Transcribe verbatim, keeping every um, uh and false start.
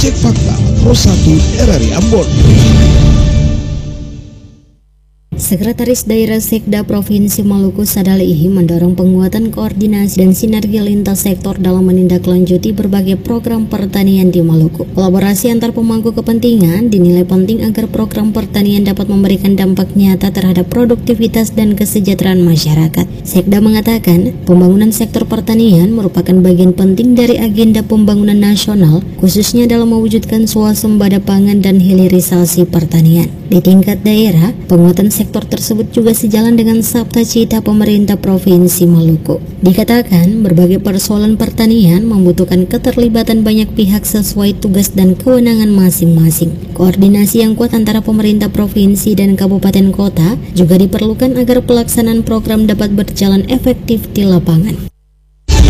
Cek fakta Pro satu R R I Ambon. Sekretaris Daerah Sekda Provinsi Maluku Sadali Ihi mendorong penguatan koordinasi dan sinergi lintas sektor dalam menindaklanjuti berbagai program pertanian di Maluku. Kolaborasi antar pemangku kepentingan dinilai penting agar program pertanian dapat memberikan dampak nyata terhadap produktivitas dan kesejahteraan masyarakat. Sekda mengatakan, pembangunan sektor pertanian merupakan bagian penting dari agenda pembangunan nasional, khususnya dalam mewujudkan swasembada pangan dan hilirisasi pertanian. Di tingkat daerah, penguatan sektor tersebut juga sejalan dengan Sabta Cita pemerintah Provinsi Maluku. Dikatakan, berbagai persoalan pertanian membutuhkan keterlibatan banyak pihak sesuai tugas dan kewenangan masing-masing. Koordinasi yang kuat antara pemerintah provinsi dan kabupaten kota juga diperlukan agar pelaksanaan program dapat berjalan efektif di lapangan.